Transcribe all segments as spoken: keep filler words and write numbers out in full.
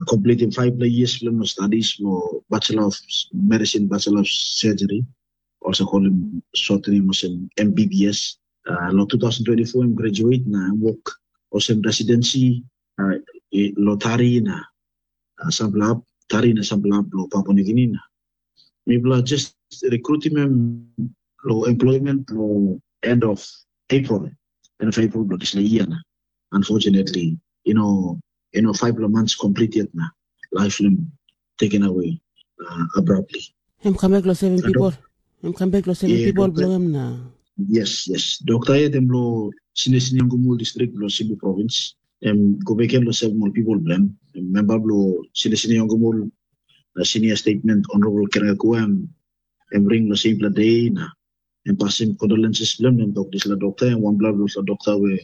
completing five years film studies for Bachelor of Medicine, Bachelor of Surgery, also called him short name was M B B S. Uh, lo twenty twenty-four I'm graduate na work also residency uh, lo tari na uh, samplab tari na samplab lo Papua New Guinea na. Mibla just recruitment lo employment lo end of April, end of April lo this year na. Unfortunately, you know, you know, five months completed na life film taken away uh, abruptly. Him come back lo seven people. Him come back lo seven Yeah, people doctor. blow him na. Yes, yes. Doctor Ayat lo Sinisiniangumul district lo Cebu province. Em Gobeken lo seven more people blame. Member lo Sinisiniangumul uh, senior statement honorable Kerekuam. Em bring lo same day na. Em passing condolences blame em talk this la doctor and one blood lo sa doctor we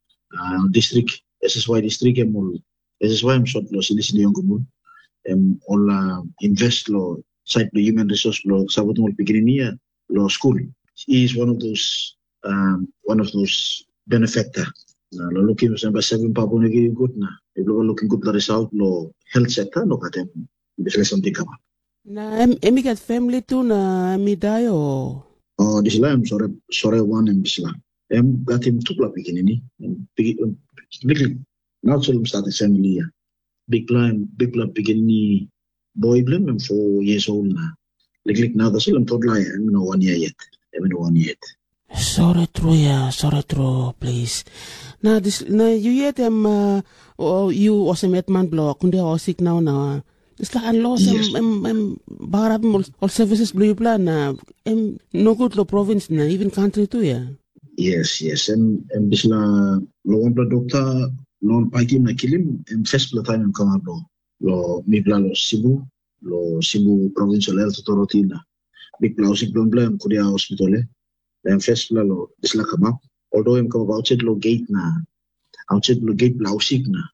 uh, district S S Y district em all S S Y em short lo Sinisiniangumul. Em all uh, invest lo site lo human resource lo sabot mo pikirinia lo school. He is one of those um, one of those benefactor. Uh, lo looking sa seven Papua New Guinea good na. If lo looking good the result lo health sector lo katem business something kama. Na em emi kat family tu na mi dayo. Oh this lam sore sore one em bisla. Em got him two club begin ni. Big big not so start the family ya. Big line big club begin ni boy blem em four years old na. Like now the film toddler em no one year yet. Em no one yet. Sorry true ya, sorry true please. Na this na you yet em uh, oh, you also met man blow kundi o sick now na. It's like loss em Yes. em em barab all, all services blue plan na em no good lo province na even country too ya. Yes, yes. Em em bisla lo one blood doctor lo paiti na kilim em first blood time em kama lo lo mi bla lo Cebu lo Cebu provincial health authority na big bla usik blon bla em kudia hospital eh. Em first bla lo bisla kama although em kama outside lo gate na outside lo gate bla usik na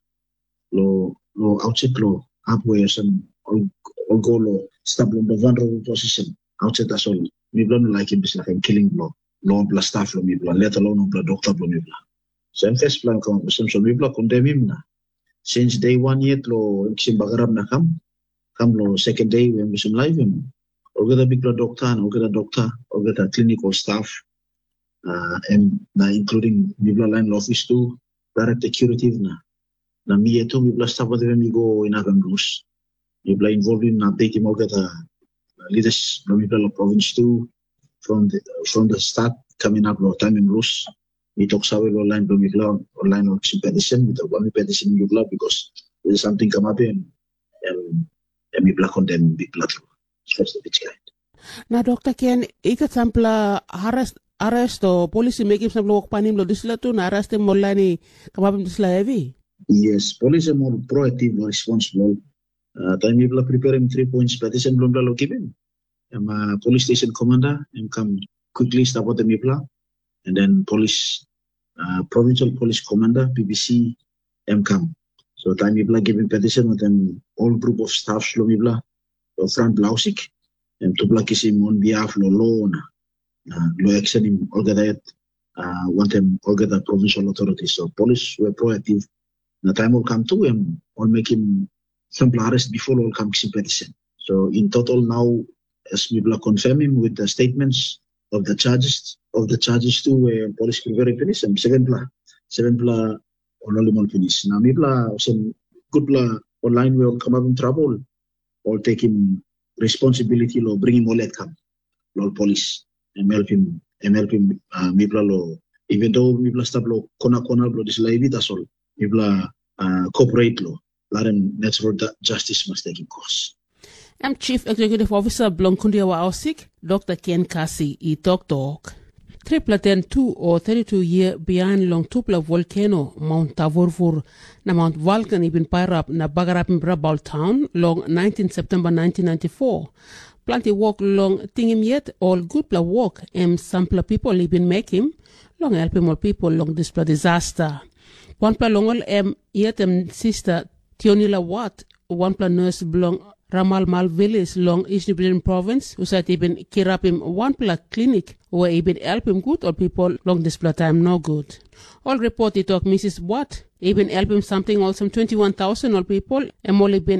lo lo outside lo upway some all all go lo stable the vulnerable position outside as all mi blon like em bisla em killing blow lo bla staff lo mi bla let alone bla doctor lo mi bla. So em first plan kama bisem so mi bla condemn him na since day one yet lo kim bagarab na kam kam lo second day when bisem live him ogada big bla doctor and ogada doctor ogada clinical staff uh, and na including mi bla line office too direct curative na na mi eto mi bla staff with mi go in agam rus mi bla involved in updating ogada leaders from mi bla province too from the from the start coming up lo time in rus we talk sawe lo line lo mi bla online or petition with the one petition mi bla because there's something come up and and and mi bla condemn big bla first of its kind. Na Doctor Ken ikat sampla arrest arrest o police make him sampla walk panim lo disla tu na arrest mo lani kamapim disla heavy. Yes, police are more proactive, more responsible. Uh, time mi bla preparing three points petition belum bla lo given. I'm a police station commander and come quickly stop what the mi bla and then police uh, provincial police commander P B C M come. So time mi bla giving petition with them all group of staff lo mi bla front blausik and to black him on behalf lo law na uh, lo action him organized uh, want them organize provincial authorities. So police were proactive. The time will come to him or make him simple arrest before all come to petition. So in total now, as we will confirm him with the statements of the charges of the charges to uh, police very finish and seven bla seven bla or only more finish. Now we bla some good bla online will come up in trouble or take him responsibility lo bring him all that come lo police and help him and help him uh, mi bla lo even though mi bla stop lo kona kona lo this live it as all mi bla uh, cooperate lo Laren natural justice must take in course. I'm Chief Executive Officer Blonkundia Waosik, Doctor Ken Kasi, e Talk Talk. Triple ten two or thirty-two year beyond long tupla volcano Mount Tavurvur na Mount Vulcan ibn Pairap na Bagarap in Brabal town long nineteenth September nineteen ninety-four. Plenty walk long tingim yet all good pla walk em sampla people ibn make him long help him all people long this pla disaster. One pla longol em yet em sister Tionila Watt one pla nurse belong Ramal Mal Village long East Nubian province who said even kirap him one pla clinic where even help him good or people long this pla time no good. All report it talk Missus Watt even help him something also twenty-one thousand all people and only been